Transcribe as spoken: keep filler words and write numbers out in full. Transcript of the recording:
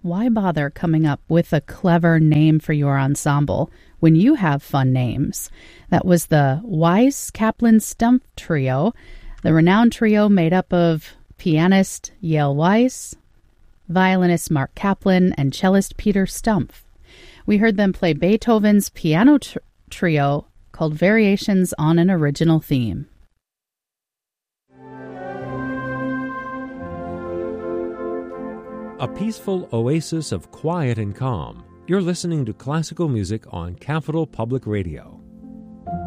why bother coming up with a clever name for your ensemble when you have fun names? That was the Weiss Kaplan Stumpf Trio, the renowned trio made up of pianist Yale Weiss, violinist Mark Kaplan, and cellist Peter Stumpf. We heard them play Beethoven's piano tr- trio called Variations on an Original Theme. A peaceful oasis of quiet and calm. You're listening to classical music on Capital Public Radio.